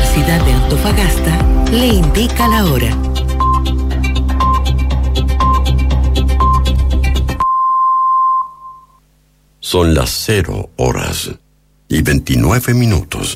Universidad de Antofagasta le indica la hora. Son las 0:29.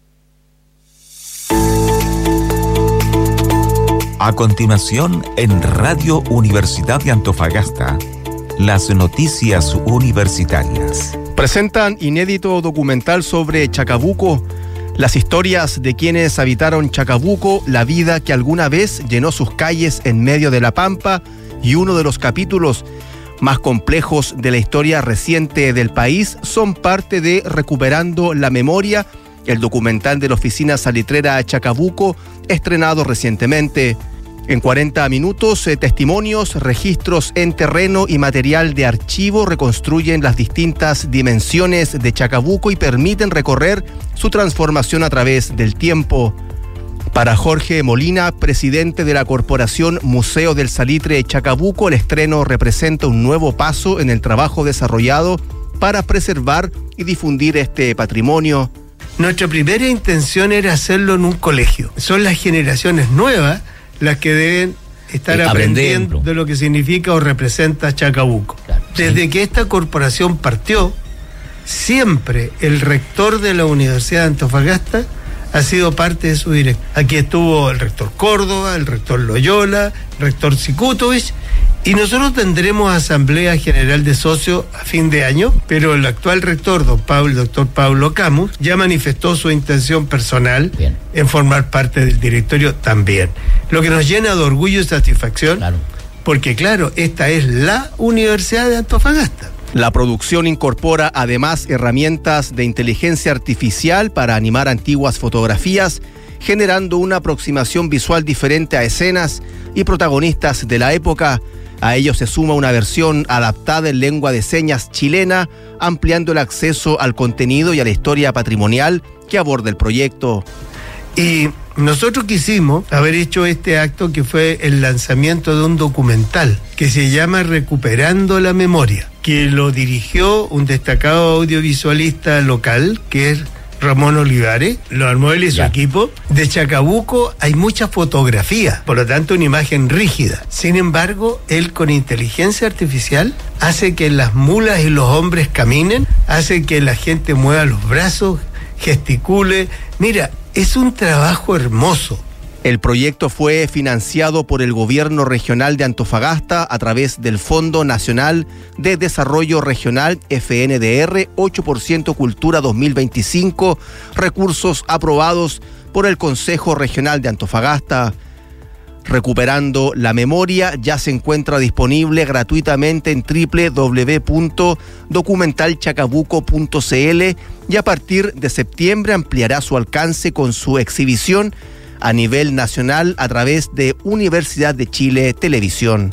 A continuación, en Radio Universidad de Antofagasta, las noticias universitarias. Presentan inédito documental sobre Chacabuco, las historias de quienes habitaron Chacabuco, la vida que alguna vez llenó sus calles en medio de la pampa, y uno de los capítulos más complejos de la historia reciente del país son parte de Recuperando la Memoria, el documental de la Oficina Salitrera Chacabuco, estrenado recientemente. En 40 minutos, testimonios, registros en terreno y material de archivo reconstruyen las distintas dimensiones de Chacabuco y permiten recorrer su transformación a través del tiempo. Para Jorge Molina, presidente de la Corporación Museo del Salitre Chacabuco, el estreno representa un nuevo paso en el trabajo desarrollado para preservar y difundir este patrimonio. Nuestra primera intención era hacerlo en un colegio. Son las generaciones nuevas las que deben estar aprendiendo de lo que significa o representa Chacabuco. Claro, desde que esta corporación partió, siempre el rector de la Universidad de Antofagasta ha sido parte de su dirección. Aquí estuvo el rector Córdoba, el rector Loyola, el rector Sikutovich, y nosotros tendremos asamblea general de socios a fin de año, pero el actual rector, el doctor Pablo Camus, ya manifestó su intención personal en formar parte del directorio también. Lo que nos llena de orgullo y satisfacción, porque claro, esta es la Universidad de Antofagasta. La producción incorpora además herramientas de inteligencia artificial para animar antiguas fotografías, generando una aproximación visual diferente a escenas y protagonistas de la época. A ello se suma una versión adaptada en lengua de señas chilena, ampliando el acceso al contenido y a la historia patrimonial que aborda el proyecto. Y nosotros quisimos haber hecho este acto que fue el lanzamiento de un documental que se llama Recuperando la Memoria, que lo dirigió un destacado audiovisualista local, que es Ramón Olivares, lo armó él y su equipo. De Chacabuco hay mucha fotografía, por lo tanto una imagen rígida. Sin embargo, él con inteligencia artificial hace que las mulas y los hombres caminen, hace que la gente mueva los brazos, gesticule. Mira, es un trabajo hermoso. El proyecto fue financiado por el Gobierno Regional de Antofagasta a través del Fondo Nacional de Desarrollo Regional FNDR 8% Cultura 2025, recursos aprobados por el Consejo Regional de Antofagasta. Recuperando la Memoria ya se encuentra disponible gratuitamente en www.documentalchacabuco.cl y a partir de septiembre ampliará su alcance con su exhibición a nivel nacional a través de Universidad de Chile Televisión.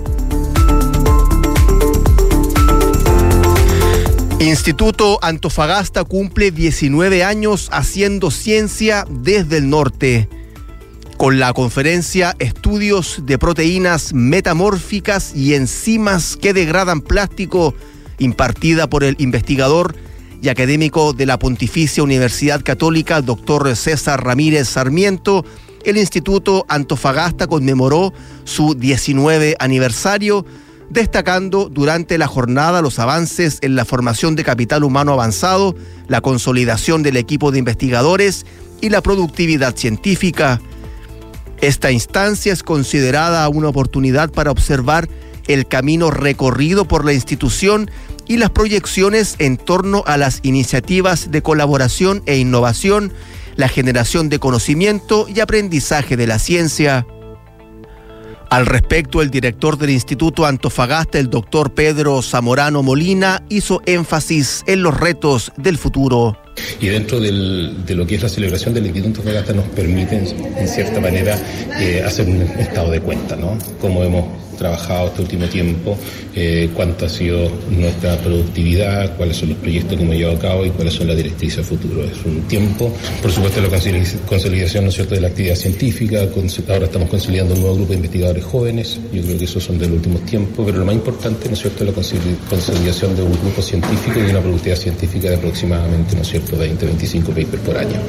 Instituto Antofagasta cumple 19 años haciendo ciencia desde el norte. Con la conferencia Estudios de proteínas metamórficas y enzimas que degradan plástico, impartida por el investigador y académico de la Pontificia Universidad Católica, doctor César Ramírez Sarmiento, el Instituto Antofagasta conmemoró su 19 aniversario, destacando durante la jornada los avances en la formación de capital humano avanzado, la consolidación del equipo de investigadores y la productividad científica. Esta instancia es considerada una oportunidad para observar el camino recorrido por la institución y las proyecciones en torno a las iniciativas de colaboración e innovación, la generación de conocimiento y aprendizaje de la ciencia. Al respecto, el director del Instituto Antofagasta, el doctor Pedro Zamorano Molina, hizo énfasis en los retos del futuro. Y dentro de lo que es la celebración del Instituto Antofagasta nos permite, en cierta manera, hacer un estado de cuenta, ¿no? Cómo hemos trabajado este último tiempo, cuánto ha sido nuestra productividad, cuáles son los proyectos que hemos llevado a cabo y cuáles son las directrices a futuro. Es un tiempo, por supuesto, la consolidación, ¿no es cierto?, de la actividad científica. Ahora estamos consolidando un nuevo grupo de investigadores jóvenes. Yo creo que esos son de los últimos tiempos, pero lo más importante, ¿no es cierto?, es la consolidación de un grupo científico y una productividad científica de aproximadamente, ¿no es cierto?, 20-25 papers por año.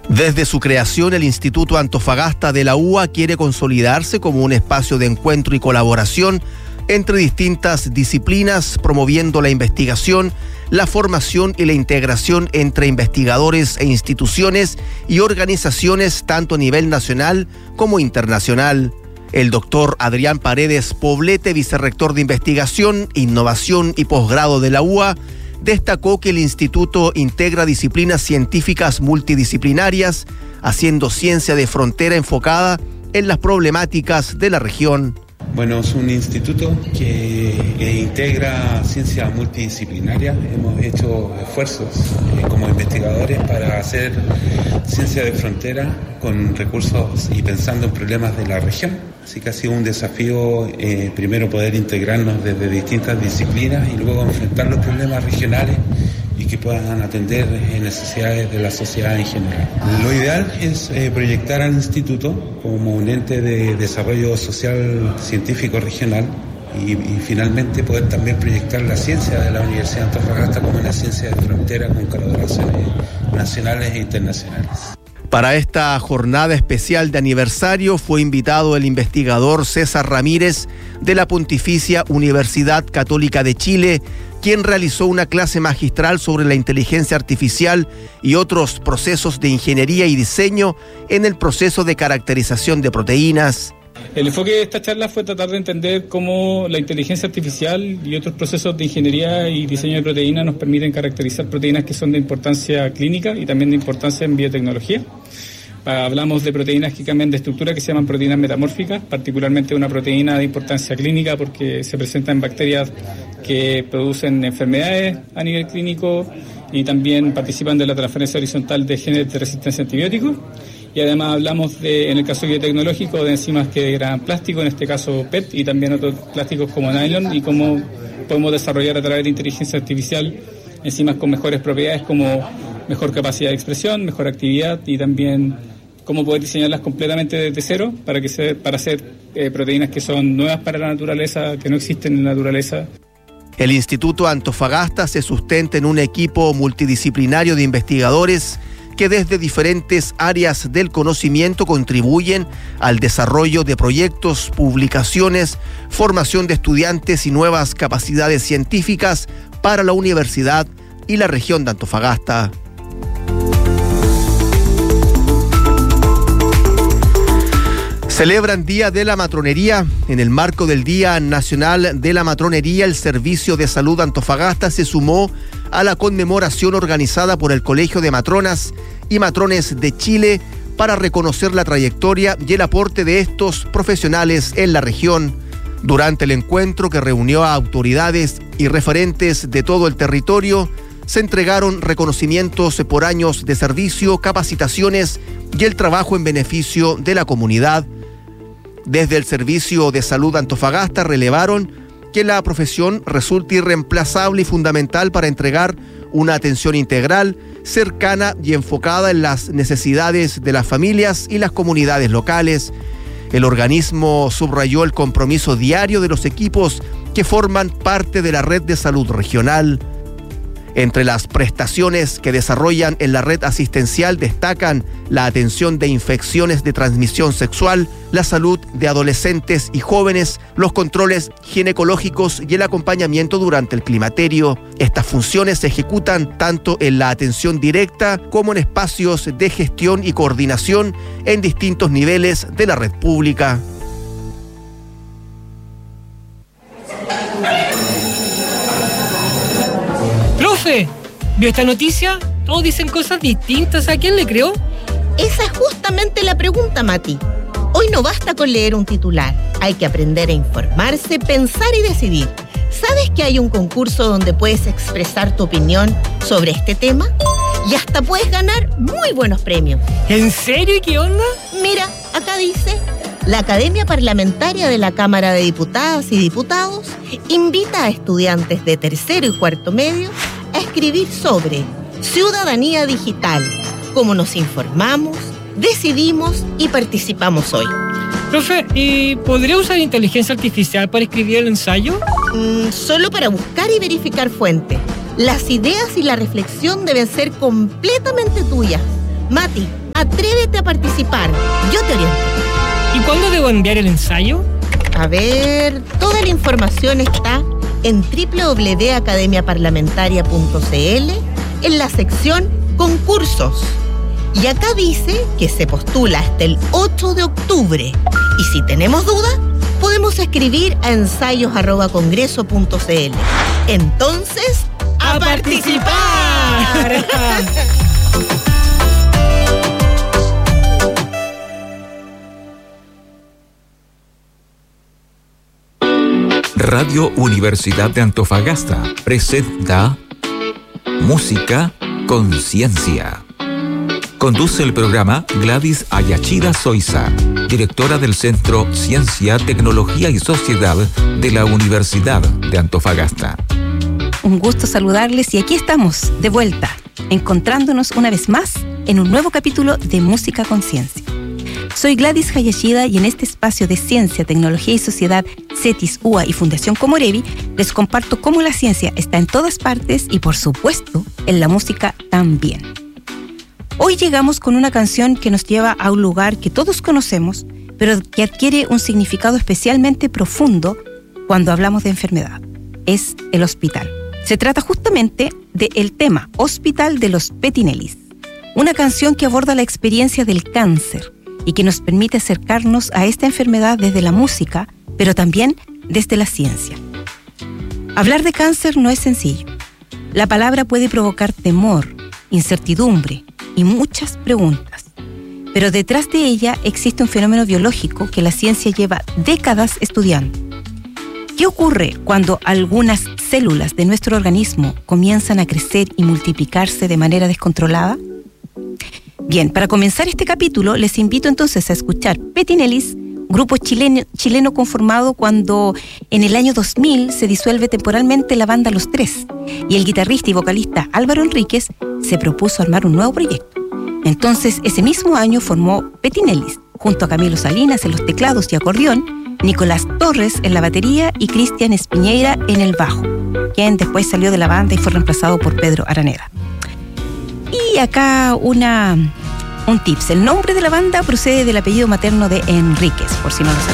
Desde su creación, el Instituto Antofagasta de la UA quiere consolidarse como un espacio de encuentro y colaboración entre distintas disciplinas, promoviendo la investigación, la formación y la integración entre investigadores e instituciones y organizaciones tanto a nivel nacional como internacional. El doctor Adrián Paredes Poblete, vicerrector de Investigación, Innovación y Posgrado de la UA, destacó que el instituto integra disciplinas científicas multidisciplinarias, haciendo ciencia de frontera enfocada en las problemáticas de la región. Bueno, es un instituto que integra ciencia multidisciplinaria. Hemos hecho esfuerzos como investigadores para hacer ciencia de frontera con recursos y pensando en problemas de la región. Así que ha sido un desafío primero poder integrarnos desde distintas disciplinas y luego enfrentar los problemas regionales y que puedan atender necesidades de la sociedad en general. Lo ideal es proyectar al instituto como un ente de desarrollo social científico regional y finalmente poder también proyectar la ciencia de la Universidad de Antofagasta como una ciencia de frontera con colaboraciones nacionales e internacionales. Para esta jornada especial de aniversario fue invitado el investigador César Ramírez de la Pontificia Universidad Católica de Chile, quien realizó una clase magistral sobre la inteligencia artificial y otros procesos de ingeniería y diseño en el proceso de caracterización de proteínas. El enfoque de esta charla fue tratar de entender cómo la inteligencia artificial y otros procesos de ingeniería y diseño de proteínas nos permiten caracterizar proteínas que son de importancia clínica y también de importancia en biotecnología. Hablamos de proteínas que cambian de estructura, que se llaman proteínas metamórficas, particularmente una proteína de importancia clínica porque se presenta en bacterias que producen enfermedades a nivel clínico y también participan de la transferencia horizontal de genes de resistencia a antibióticos. Y además hablamos en el caso biotecnológico, de enzimas que degradan plástico, en este caso PET, y también otros plásticos como nylon, y cómo podemos desarrollar a través de inteligencia artificial enzimas con mejores propiedades como mejor capacidad de expresión, mejor actividad y también cómo poder diseñarlas completamente desde cero para hacer proteínas que son nuevas para la naturaleza, que no existen en la naturaleza. El Instituto Antofagasta se sustenta en un equipo multidisciplinario de investigadores que desde diferentes áreas del conocimiento contribuyen al desarrollo de proyectos, publicaciones, formación de estudiantes y nuevas capacidades científicas para la universidad y la región de Antofagasta. Celebran Día de la Matronería. En el marco del Día Nacional de la Matronería, el Servicio de Salud Antofagasta se sumó a la conmemoración organizada por el Colegio de Matronas y Matrones de Chile para reconocer la trayectoria y el aporte de estos profesionales en la región. Durante el encuentro, que reunió a autoridades y referentes de todo el territorio, se entregaron reconocimientos por años de servicio, capacitaciones y el trabajo en beneficio de la comunidad. Desde el Servicio de Salud Antofagasta relevaron que la profesión resulta irreemplazable y fundamental para entregar una atención integral, cercana y enfocada en las necesidades de las familias y las comunidades locales. El organismo subrayó el compromiso diario de los equipos que forman parte de la red de salud regional. Entre las prestaciones que desarrollan en la red asistencial destacan la atención de infecciones de transmisión sexual, la salud de adolescentes y jóvenes, los controles ginecológicos y el acompañamiento durante el climaterio. Estas funciones se ejecutan tanto en la atención directa como en espacios de gestión y coordinación en distintos niveles de la red pública. Profe, ¿vio esta noticia? Todos dicen cosas distintas. ¿A quién le creo? Esa es justamente la pregunta, Mati. Hoy no basta con leer un titular. Hay que aprender a informarse, pensar y decidir. ¿Sabes que hay un concurso donde puedes expresar tu opinión sobre este tema? Y hasta puedes ganar muy buenos premios. ¿En serio? ¿Y qué onda? Mira, acá dice: la Academia Parlamentaria de la Cámara de Diputadas y Diputados invita a estudiantes de tercero y cuarto medio a escribir sobre ciudadanía digital, cómo nos informamos, decidimos y participamos hoy. Profe, ¿y podría usar inteligencia artificial para escribir el ensayo? Solo para buscar y verificar fuentes. Las ideas y la reflexión deben ser completamente tuyas. Mati, Atrévete a participar. Yo te oriento. ¿Y cuándo debo enviar el ensayo? A ver, toda la información está en www.academiaparlamentaria.cl en la sección concursos. Y acá dice que se postula hasta el 8 de octubre. Y si tenemos dudas, podemos escribir a ensayos@congreso.cl. Entonces, ¡a participar! Radio Universidad de Antofagasta presenta Música Conciencia. Conduce el programa Gladys Ayachira Soiza, directora del Centro Ciencia, Tecnología y Sociedad de la Universidad de Antofagasta. Un gusto saludarles y aquí estamos, de vuelta, encontrándonos una vez más en un nuevo capítulo de Música Conciencia. Soy Gladys Hayashida y en este espacio de Ciencia, Tecnología y Sociedad, CETIS, UA y Fundación Comorevi, les comparto cómo la ciencia está en todas partes y, por supuesto, en la música también. Hoy llegamos con una canción que nos lleva a un lugar que todos conocemos, pero que adquiere un significado especialmente profundo cuando hablamos de enfermedad. Es el hospital. Se trata justamente del tema Hospital de los Petinellis, una canción que aborda la experiencia del cáncer y que nos permite acercarnos a esta enfermedad desde la música, pero también desde la ciencia. Hablar de cáncer no es sencillo. La palabra puede provocar temor, incertidumbre y muchas preguntas. Pero detrás de ella existe un fenómeno biológico que la ciencia lleva décadas estudiando. ¿Qué ocurre cuando algunas células de nuestro organismo comienzan a crecer y multiplicarse de manera descontrolada? Bien, para comenzar este capítulo, les invito entonces a escuchar Petinellis, grupo chileno conformado cuando en el año 2000 se disuelve temporalmente la banda Los Tres y el guitarrista y vocalista Álvaro Enríquez se propuso armar un nuevo proyecto. Entonces, ese mismo año formó Petinellis, junto a Camilo Salinas en los teclados y acordeón, Nicolás Torres en la batería y Cristian Espiñeira en el bajo, quien después salió de la banda y fue reemplazado por Pedro Araneda. Y acá un tips. El nombre de la banda procede del apellido materno de Enríquez, por si no lo sabían.